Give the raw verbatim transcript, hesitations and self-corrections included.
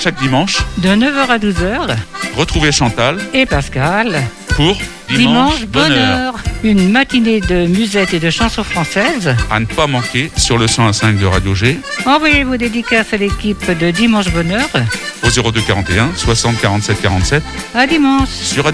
chaque dimanche, de neuf heures à douze heures, retrouvez Chantal et Pascal pour Dimanche, Dimanche Bonheur. Une matinée de musette et de chansons françaises à ne pas manquer sur le cent un virgule cinq de Radio G. Envoyez vos dédicaces à l'équipe de Dimanche Bonheur Au zéro deux quarante et un soixante quarante-sept quarante-sept à dimanche sur Radio